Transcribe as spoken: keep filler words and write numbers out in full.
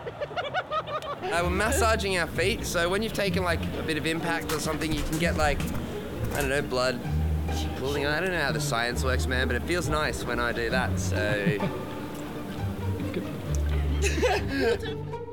Uh, we're massaging our feet, so when you've taken like a bit of impact or something, you can get like, I don't know, blood pooling. I don't know how the science works, man, but it feels nice when I do that, so...